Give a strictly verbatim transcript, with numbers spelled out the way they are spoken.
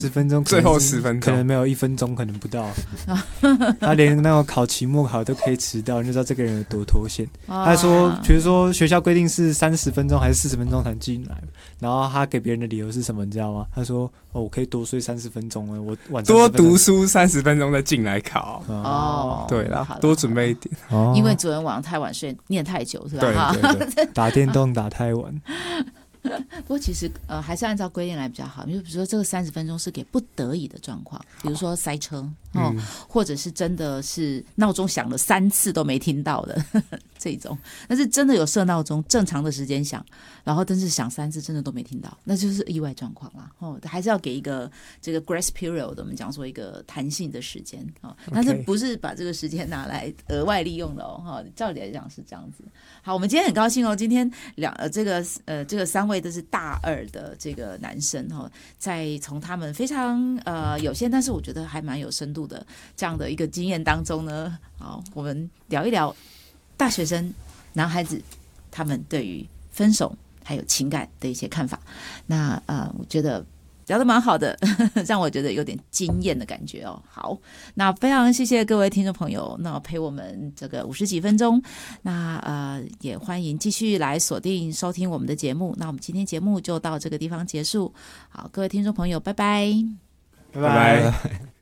十分钟， 最后十分钟可能没有一分钟，可能不到。他连那种考期末考都可以迟到，你就知道这个人有多脱线。他说，比如说学校规定是三十分钟还是四十分钟才进来，然后他给别人的理由是什么，你知道吗？他说：“哦，我可以多睡三十分钟了，我晚上多读书三十分钟再进来考。” 哦， 对啦，多准备一点。 哦，因为昨天晚上太晚睡，念太久是吧？ 对对对， 打电动打太晚。 不过其实呃还是按照规定来比较好，就比如说这个三十分钟是给不得已的状况，比如说塞车哦、嗯，或者是真的是闹钟响了三次都没听到的呵呵这种，但是真的有设闹钟正常的时间响，然后但是响三次真的都没听到，那就是意外状况啦哦，还是要给一个这个 grace period， 我们讲说一个弹性的时间哦，但是不是把这个时间拿来额外利用的哦，哦照理来讲是这样子。好，我们今天很高兴哦，今天两呃这个呃这个三位都是大二的这个男生哈、哦，在从他们非常呃有限，但是我觉得还蛮有深度的这样的一个经验当中呢，好，我们聊一聊大学生男孩子他们对于分手还有情感的一些看法。那呃，我觉得聊得蛮好的，让我觉得有点惊艳的感觉哦。好，那非常谢谢各位听众朋友，那陪我们这个五十几分钟，那呃也欢迎继续来锁定收听我们的节目。那我们今天节目就到这个地方结束。好，各位听众朋友，拜拜， 拜拜。